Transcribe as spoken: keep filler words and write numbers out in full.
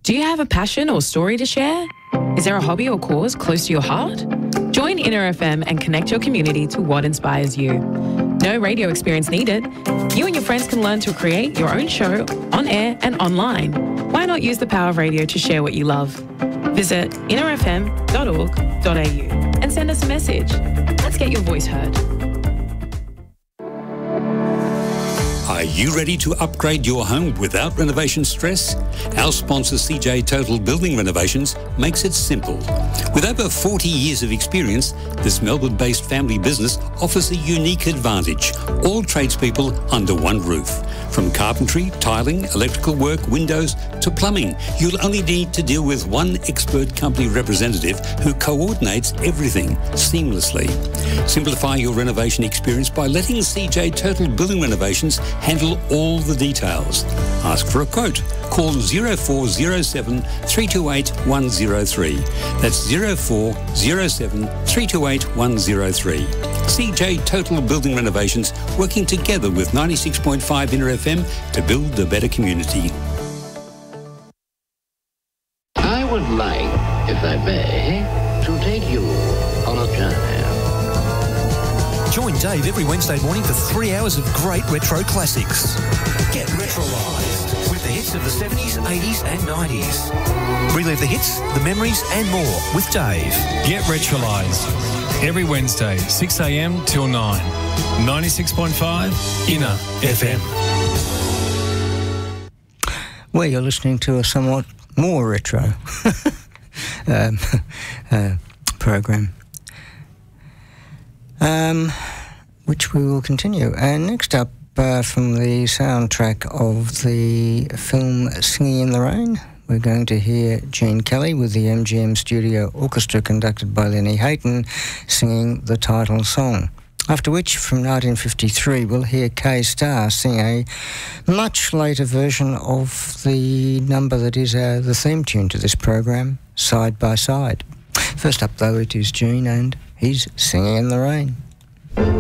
Do you have a passion or story to share? Is there a hobby or cause close to your heart? Join Inner F M and connect your community to what inspires you. No radio experience needed. You and your friends can learn to create your own show on air and online. Why not use the power of radio to share what you love? Visit inner f m dot org dot a u and send us a message. Let's get your voice heard. Are you ready to upgrade your home without renovation stress? Our sponsor C J Total Building Renovations makes it simple. With over forty years of experience, this Melbourne-based family business offers a unique advantage. All tradespeople under one roof. From carpentry, tiling, electrical work, windows to plumbing, you'll only need to deal with one expert company representative who coordinates everything seamlessly. Simplify your renovation experience by letting C J Total Building Renovations handle all the details. Ask for a quote. Call zero four zero seven, three two eight, one zero three. That's zero four zero seven, three two eight, one zero three. C J Total Building Renovations, working together with ninety-six point five Inner F M to build a better community. I would like, if I may, to take you on a journey. Join Dave every Wednesday morning for three hours of great retro classics. Get retrolised with the hits of the seventies, eighties and nineties. Relive the hits, the memories and more with Dave. Get retrolised every Wednesday, six a m till nine. ninety-six point five Inner F M. Well, you're listening to a somewhat more retro um, uh, program. Um, which we will continue. And next up, uh, from the soundtrack of the film Singing in the Rain, we're going to hear Gene Kelly with the M G M Studio Orchestra conducted by Lenny Hayton singing the title song. After which, from nineteen fifty-three, we'll hear Kay Starr sing a much later version of the number that is uh, the theme tune to this program, Side by Side. First up, though, it is Gene and he's Singing in the Rain.